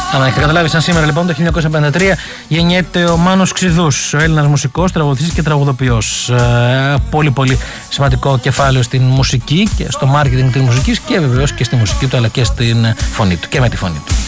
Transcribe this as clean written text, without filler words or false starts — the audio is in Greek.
Αν έχετε καταλάβει, σαν σήμερα λοιπόν το 1953 γεννιέται ο Μάνος Ξηδούς, ο Έλληνας μουσικός, τραγουδιστής και τραγουδοποιός. Πολύ πολύ σημαντικό κεφάλαιο στην μουσική και στο μάρκετινγκ της μουσικής και βεβαίως και στη μουσική του αλλά και στην φωνή του και με τη φωνή του.